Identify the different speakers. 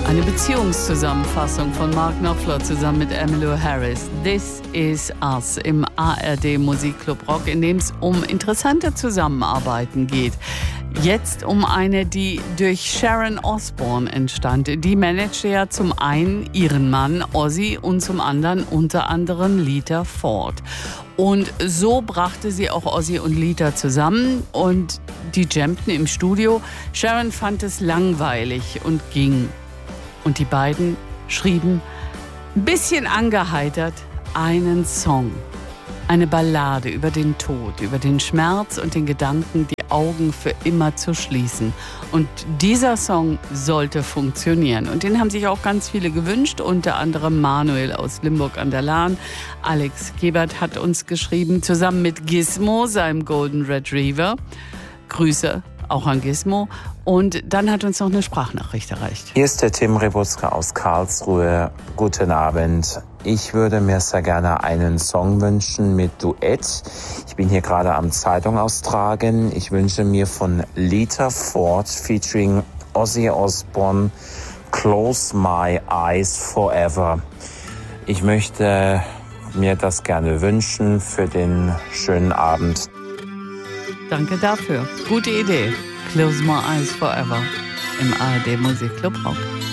Speaker 1: Eine Beziehungszusammenfassung von Mark Knopfler zusammen mit Emmylou Harris. This is Us im ARD Musikclub Rock, in dem es um interessante Zusammenarbeiten geht. Jetzt um eine, die durch Sharon Osbourne entstand. Die managte ja zum einen ihren Mann Ozzy und zum anderen unter anderem Lita Ford. Und so brachte sie auch Ozzy und Lita zusammen und die jammten im Studio. Sharon fand es langweilig und ging. Und die beiden schrieben, ein bisschen angeheitert, einen Song. Eine Ballade über den Tod, über den Schmerz und den Gedanken, die Augen für immer zu schließen. Und dieser Song sollte funktionieren. Und den haben sich auch ganz viele gewünscht, unter anderem Manuel aus Limburg an der Lahn. Alex Gebert hat uns geschrieben, zusammen mit Gizmo, seinem Golden Retriever. Grüße auch an Gizmo. Und dann hat uns noch eine Sprachnachricht erreicht.
Speaker 2: Hier ist der Tim Rebutzka aus Karlsruhe. Guten Abend. Ich würde mir sehr gerne einen Song wünschen mit Duett. Ich bin hier gerade am Zeitung austragen. Ich wünsche mir von Lita Ford featuring Ozzy Osbourne Close My Eyes Forever. Ich möchte mir das gerne wünschen für den schönen Abend.
Speaker 1: Danke dafür. Gute Idee. Close My Eyes Forever im ARD Musikclub Rock.